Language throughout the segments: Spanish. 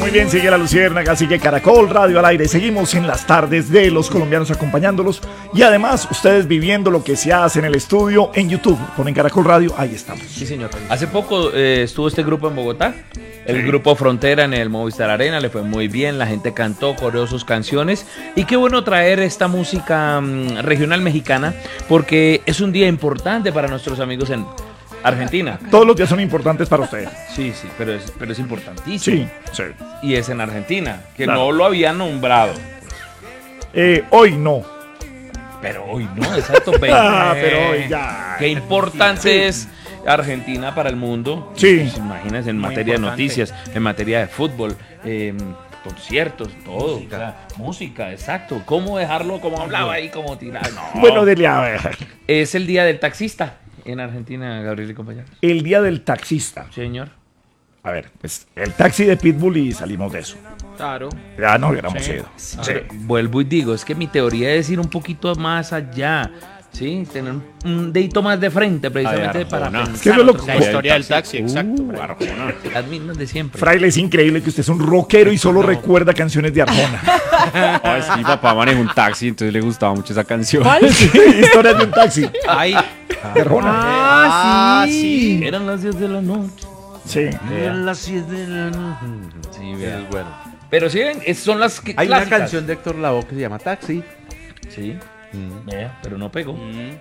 Muy bien, sigue la Luciérnaga, sigue Caracol Radio al aire. Seguimos en las tardes de los colombianos acompañándolos. Y además, ustedes viviendo lo que se hace en el estudio en YouTube. Ponen Caracol Radio, ahí estamos. Sí, señor. Hace poco estuvo este grupo en Bogotá. El grupo Frontera en el Movistar Arena, le fue muy bien, la gente cantó, coreó sus canciones y qué bueno traer esta música regional mexicana porque es un día importante para nuestros amigos en Argentina. Todos los días son importantes para ustedes. Sí, pero es importantísimo. Sí. Y es en Argentina, que claro. no lo habían nombrado. Hoy no. Pero hoy no, exacto. Pero hoy ya. Qué importante es Argentina para el mundo. Sí. Pues, imagínense, en materia de noticias, en materia de fútbol, conciertos, todo. Música, exacto. ¿Cómo dejarlo como hablaba ahí, como tirar? No. Bueno, dele a ver. Es el día del taxista en Argentina, Gabriel y compañeros. El día del taxista. Señor. A ver, pues el taxi de Pitbull y salimos de eso. Claro. Ya no hubiéramos ido. Sí. Vuelvo y digo, es que mi teoría es ir un poquito más allá. Sí, tener un dedito más de frente, precisamente para pensar. Es que la historia del taxi, exacto. Las mismas de siempre. Fraile, es increíble que usted es un rockero y solo recuerda canciones de Arjona. Oh, es que mi papá maneja un taxi, entonces le gustaba mucho esa canción. Sí, historias de un taxi. Ay, De Arjona. sí. Eran las 10 de la noche. Sí. Eran las 10 de la noche. Sí, es bueno. Pero sí, son las que Hay clásicas. una canción de Héctor Lavoe que se llama Taxi. Sí. Vea, pero no pegó. El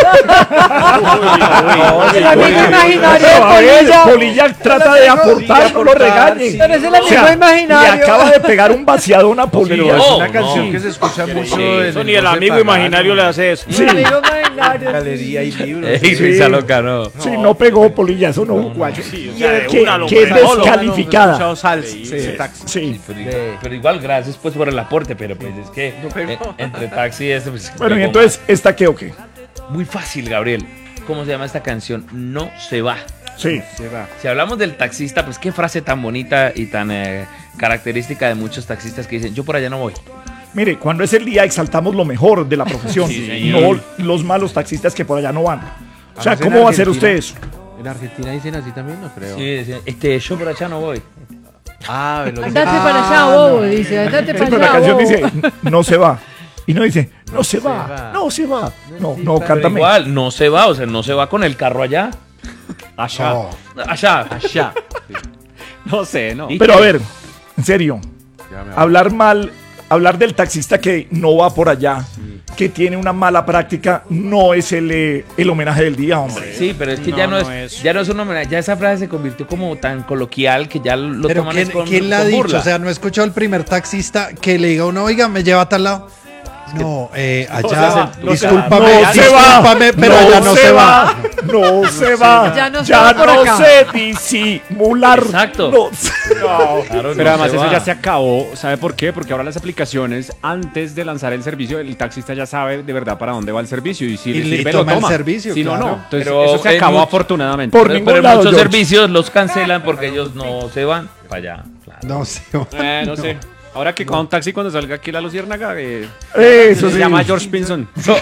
amigo imaginario de A ver, Polilla. Polilla trata de aportar, no lo regañe. Pero es el amigo Le imaginario. acaba de pegar un vaciadón a Pero Polilla. es No, una canción no. que se escucha mucho. Eso ni el amigo imaginario le hace eso. Sí, El amigo imaginario. Galería y libros. Ey, risa loca, no. sí, no pegó Polilla, eso no. Guayo. Sí, o sea, de Que una lo es pegó. descalificada. Escuchado salsa. Sí, Taxi. Sí. Pero igual, gracias pues por el aporte, pero pues es que entre taxi y este, pues, Bueno, y pegó entonces, ¿esta qué o qué? más. Muy fácil, Gabriel. ¿Cómo se llama esta canción? No se va. Sí. Se va. Si hablamos del taxista, pues qué frase tan bonita y tan característica de muchos taxistas que dicen, yo por allá no voy. Mire, cuando es el día exaltamos lo mejor de la profesión, no los malos taxistas que por allá no van. O sea, Además, en ¿cómo va a hacer Argentina- usted eso? En Argentina dicen así también, no creo. Sí, yo por allá no voy. Ah, lo Andate para allá, bobo, dice. Andate Sí, para pero la allá, canción bobo. dice, no se va. Y no dice, no se se va, va. no se va. No, Sí, no, pero Pero cántame. igual, no se va, o sea, no se va con el carro allá. Allá. No. Allá. Allá. No sé, no. Y- Pero a ver, en serio, Ya me hablar mal, hablar del taxista que no va por allá, que tiene una mala práctica, no es el homenaje del día, hombre. Sí, pero es que ya no es un homenaje, ya esa frase se convirtió como tan coloquial que ya lo Pero toman ¿quién, con, quién la ha con dicho? burla. O sea, no he escuchado al primer taxista que le diga a uno, oiga, me lleva a tal lado. No, allá, discúlpame, No se va, discúlpame, pero allá no se va. No se va, Ya no se va por acá. sé disimular. Exacto. No se- Claro, Pero no además se eso va. ya se acabó. ¿Sabe por qué? Porque ahora las aplicaciones, antes de lanzar el servicio, el taxista ya sabe de verdad para dónde va el servicio. Y si Y le le sirve, lo toma el toma. servicio, Si no, claro. no. Entonces Pero eso se en acabó mucho- afortunadamente. Por Pero ningún en lado, muchos George. servicios los cancelan porque ellos no se van para allá. Claro. No se va. No sé. Ahora que con un taxi cuando salga aquí la Luciérnaga, Eso se sí. llama George Pinson. Ey,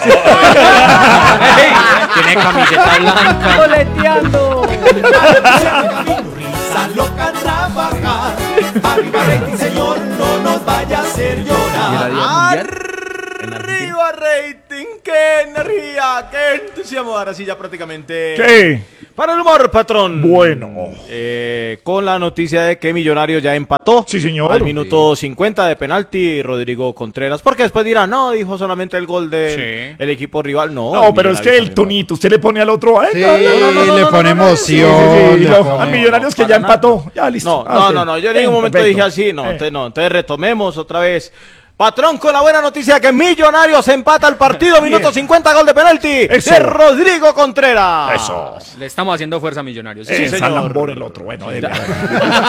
Tiene camiseta blanca. Boleteando. Risa loca trabajar. Arriba rating, señor, no nos vaya a hacer ¿Y era llorar. día mundial? Arriba rating, qué energía, qué entusiasmo. Ahora sí ya prácticamente. ¿Qué? Para el humor, patrón. Bueno. Con la noticia de que Millonarios ya empató. Sí, señor. Al minuto 50 de penalti, Rodrigo Contreras. Porque después dirán, no, dijo solamente el gol del el equipo rival. No, No, pero es que el Millonarios tonito, usted le pone al otro. Ay, Sí, no, le pone sí, emoción. sí, le no, pone- a Millonarios que ya empató. Ya listo. No, yo en ningún momento dije así, no, entonces retomemos otra vez. Patrón, con la buena noticia que Millonarios empata el partido, minuto 50, gol de penalti Eso. de Rodrigo Contreras. Eso. Le estamos haciendo fuerza a Millonarios. Sí, señor. Salambor el otro. Bueno,